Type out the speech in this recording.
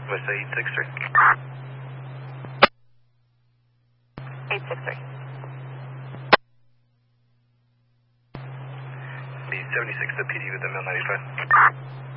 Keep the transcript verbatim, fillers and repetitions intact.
West eight six three. eight six three. The seventy-six, the P D with the M L ninety-five.